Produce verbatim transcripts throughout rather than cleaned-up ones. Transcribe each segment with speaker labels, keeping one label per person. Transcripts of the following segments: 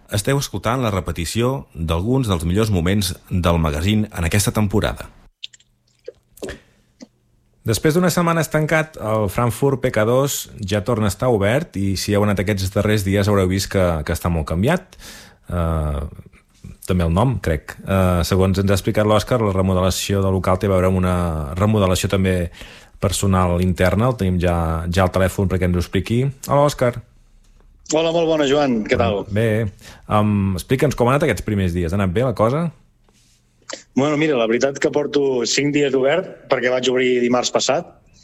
Speaker 1: esteu escoltant la repetició d'alguns dels millors moments del magazín en aquesta temporada. Després d'una setmana estancat, el Frankfurt P K dos ja torna a estar obert i si heu anat aquests darrers dies haureu vist que, que està molt canviat. Uh, també el nom, crec. Uh, segons ens ha explicat l'Òscar, la remodelació del local té a veure amb una remodelació també personal interna. El tenim ja, ja al telèfon perquè ens ho expliqui. Hola, Òscar.
Speaker 2: Hola, molt bona, Joan. Què tal?
Speaker 1: Bé. Um, Explica'ns com han anat aquests primers dies. Ha anat bé la cosa?
Speaker 2: Bueno, mira, la veritat que porto cinc dies obert perquè vaig obrir dimarts passat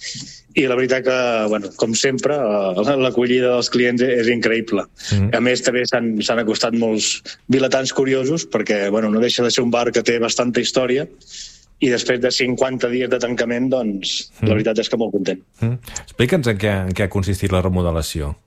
Speaker 2: i la veritat que, bueno, com sempre, l'acollida dels clients és increïble. Mm-hmm. A més, també s'han acostat molts vilatans curiosos perquè, bueno, no deixa de ser un bar que té bastanta història i després de cinquanta dies de tancament, doncs, mm. la veritat és que molt content.
Speaker 1: Mm. Explica'ns en què, en què ha consistit la remodelació.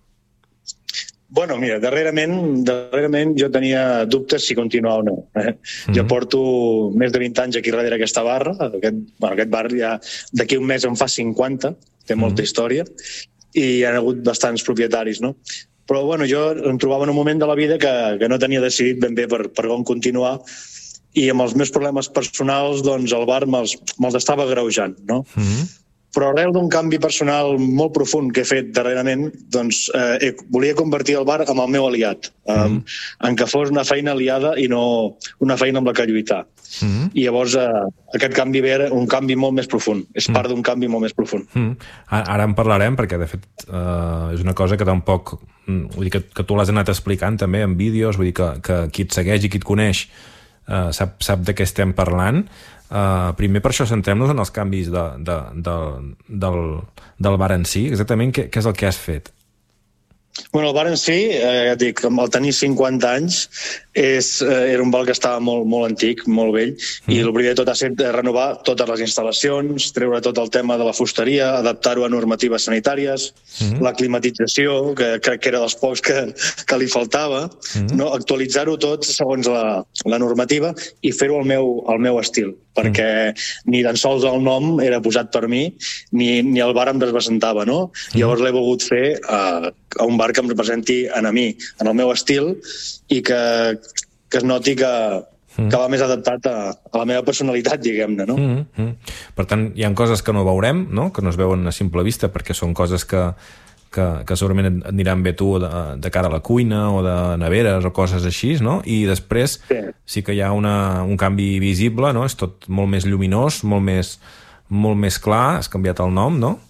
Speaker 2: Bueno, mira, darrerament, darrerament jo tenia dubtes si continuar o no. Eh? Mm-hmm. Jo porto més de vint anys aquí darrere aquesta barra. Aquest, bueno, aquest bar ja d'aquí un mes en fa cinquanta, té molta mm-hmm. història, i hi ha hagut bastants propietaris, no? Però bueno, jo em trobava en un moment de la vida que, que no tenia decidit ben bé per, per on continuar i amb els meus problemes personals, doncs el bar me'ls me estava agreujant, no? Mm-hmm. Però arrel d'un canvi personal molt profund que he fet darrerament, doncs eh, volia convertir el bar en el meu aliat, mm. eh, en què fos una feina aliada i no una feina amb la que lluitar. Mm. I llavors eh, aquest canvi ve un canvi molt més profund, és part mm. d'un canvi molt més profund.
Speaker 1: Mm. Ara en parlarem perquè de fet eh, és una cosa que tampoc, vull dir que, que tu l'has anat explicant també en vídeos, vull dir que, que qui et segueix i qui et coneix eh, sap, sap de què estem parlant. Uh, primer per això centrem-nos en els canvis de, de, de, del, del bar en si. Exactament què, què és el que has fet?
Speaker 2: Bueno, el bar en si, eh, dic, al tenir cinquanta anys, és, eh, era un bar que estava molt, molt antic, molt vell, mm. i el primer de tot ha estat renovar totes les instal·lacions, treure tot el tema de la fusteria, adaptar-ho a normatives sanitàries, mm. la climatització, que crec que era dels pocs que, que li faltava, mm. no? Actualitzar-ho tot segons la, la normativa i fer-ho al meu, al meu estil, perquè mm. ni tan sols el nom era posat per mi, ni, ni el bar em representava, no? Mm. Llavors l'he volgut fer a, a un bar que em representi a mi, en el meu estil, i que, que es noti que, mm. que va més adaptat a, a la meva personalitat, diguem-ne, no?
Speaker 1: Mm -hmm. Per tant, hi ha coses que no veurem, no? Que no es veuen a simple vista, perquè són coses que, que, que segurament et aniran bé tu de, de cara a la cuina o de neveres o coses així, no? I després sí, sí que hi ha una, un canvi visible, no? És tot molt més lluminós, molt més, molt més clar, has canviat el nom, no?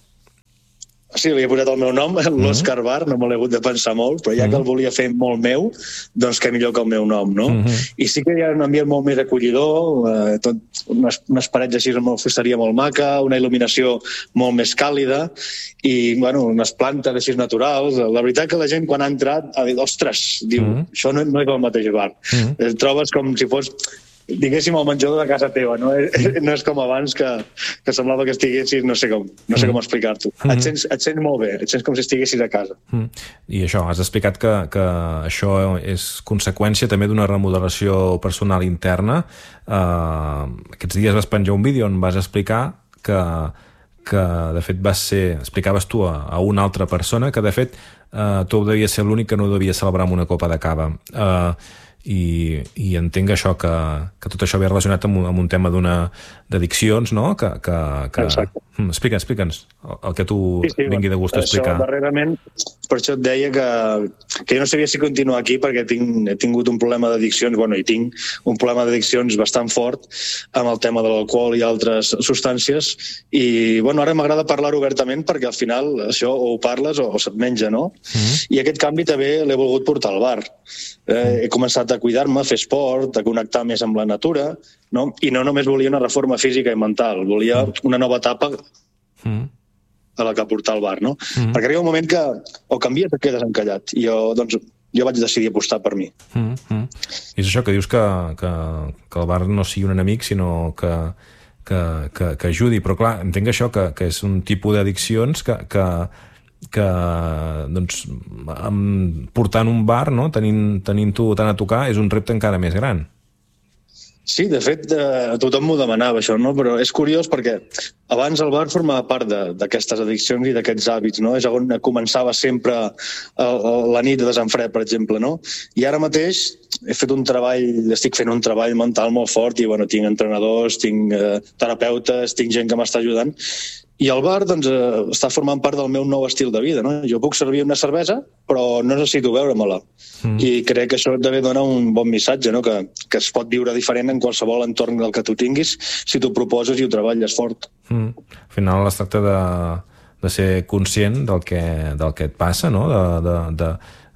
Speaker 2: Sí, li he posat el meu nom, l'Òscar Bar, no me l'he hagut de pensar molt, però ja que el volia fer molt meu, doncs què millor que el meu nom, no? Uh-huh. I sí que hi ha un ambient molt més acollidor, eh, tot, unes, unes parets així amb fusteria molt maca, una il·luminació molt més càlida i, bueno, unes plantes així naturals. La veritat que la gent quan ha entrat ha dit, ostres, diu, uh-huh. això no, no és el mateix bar. Uh-huh. Et trobes com si fos, diguéssim, el menjador de casa teva, no? No és com abans que, que semblava que estiguessis, no sé com, no sé com explicar-t'ho. Mm. Et, sents, et sents molt bé, et sents com si estiguessis a casa. Mm.
Speaker 1: I això, has explicat que, que això és conseqüència també d'una remodelació personal interna. Uh, aquests dies vas penjar un vídeo on vas explicar que, que de fet vas ser, explicaves tu a, a una altra persona que de fet uh, tu devies ser l'únic que no devia celebrar amb una copa de cava. Uh, I, i entenc això, que, que tot això ve relacionat amb un, amb un tema d'una d'addiccions, no? Que, que, que...
Speaker 2: Exacte.
Speaker 1: Explica'ns, explica'ns el, el que tu sí, sí, vingui de gust a explicar.
Speaker 2: Això, darrerament, per això et deia que, que jo no sabia si continuar aquí perquè tinc, he tingut un problema d'addiccions, bueno, i tinc un problema d'addiccions bastant fort amb el tema de l'alcohol i altres substàncies i, bueno, ara m'agrada parlar obertament perquè al final això o ho parles o, o se't menja, no? Mm-hmm. I aquest canvi també l'he volgut portar al bar. Eh, he començat a cuidar-me, a fer esport, a connectar més amb la natura, no? I no només volia una reforma física i mental, volia una nova etapa mm. a la que portar al bar, no? Mm. Perquè arriba un moment que o canvies o quedes encallat. I jo, doncs, jo vaig decidir apostar per mi.
Speaker 1: Mm. Mm. I és això que dius que, que, que el bar no sigui un enemic, sinó que, que, que, que ajudi. Però clar, entenc això, que, que és un tipus d'addiccions que, que que doncs, portant un bar, no? tenint, tenint-ho tant a tocar, és un repte encara més gran.
Speaker 2: Sí, de fet, eh, tothom m'ho demanava, això, no? Però és curiós perquè abans el bar formava part d'aquestes addiccions i d'aquests hàbits, no? És on començava sempre la nit de desenfred, per exemple, no? I ara mateix he fet un treball, estic fent un treball mental molt fort i, bueno, tinc entrenadors, tinc eh, terapeutes, tinc gent que m'està ajudant. I el bar, doncs, eh, està formant part del meu nou estil de vida, no? Jo puc servir una cervesa, però no necessito beure-me-la. Mm. I crec que això també dona un bon missatge, no? Que, que es pot viure diferent en qualsevol entorn del que tu tinguis si tu proposes i ho treballes fort.
Speaker 1: Mm. Al final es tracta de, de ser conscient del que, del que et passa, no? De, de,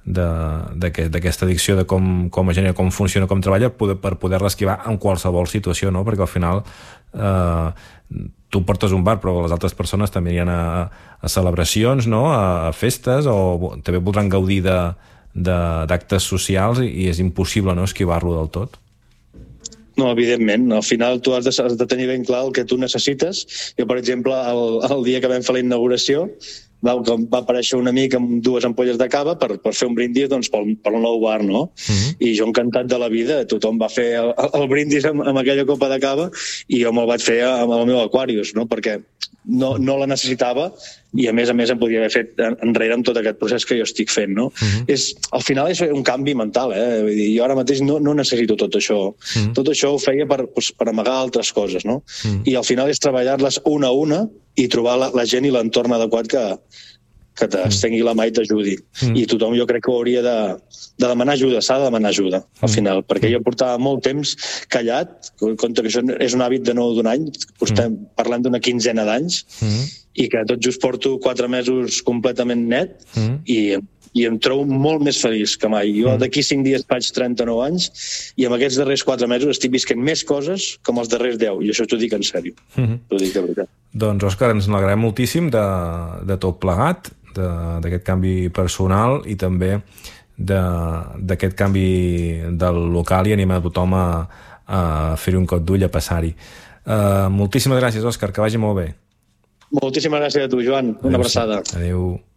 Speaker 1: de d'aquesta addicció, de com, com es genera, com funciona, com treballa, poder, per poder-la esquivar en qualsevol situació, no? Perquè al final eh, tu portes un bar, però les altres persones també hi ha a, a celebracions, no? A, a festes, o també voldran gaudir d'actes socials i, i és impossible, no?, esquivar-lo del tot.
Speaker 2: No, evidentment. Al final tu has de, has de tenir ben clar el que tu necessites. Jo, per exemple, el, el dia que vam fer la inauguració, va, va aparèixer un amic amb dues ampolles de cava per, per fer un brindis, doncs, pel, pel nou bar, no? Uh-huh. I jo encantat de la vida, tothom va fer el, el brindis amb, amb aquella copa de cava i jo me'l vaig fer amb el meu Aquarius, no? Perquè no, no la necessitava i a més a més em podia haver fet enrere amb tot aquest procés que jo estic fent, no? Uh-huh. És, al final és un canvi mental, eh? Vull dir, jo ara mateix no, no necessito tot això. Uh-huh. Tot això ho feia per, per amagar altres coses, no? Uh-huh. I al final és treballar-les una a una i trobar la, la gent i l'entorn adequat que, que t'estengui la mà i t'ajudi. Mm. I tothom jo crec que hauria de, de demanar ajuda, s'ha de demanar ajuda al final, mm. perquè jo portava molt temps callat, compte que això és un hàbit de no d'un any, estem mm. parlant d'una quinzena d'anys, mm. i que tot just porto quatre mesos completament net, mm. i, i em trobo molt més feliç que mai. Jo mm. d'aquí cinc dies faig trenta-nou anys i amb aquests darrers quatre mesos estic visquent més coses com els darrers deu, i això t'ho dic en sèrio. Mm. T'ho dic de veritat.
Speaker 1: Doncs, Òscar, ens n'alegrem moltíssim de, de tot plegat, d'aquest canvi personal i també d'aquest canvi del local, i animar a tothom a, a fer-hi un cop d'ull, a passar-hi. Uh, moltíssimes gràcies, Òscar, que vagi molt bé.
Speaker 2: Moltíssimes gràcies a tu, Joan. Una abraçada.
Speaker 1: Adéu.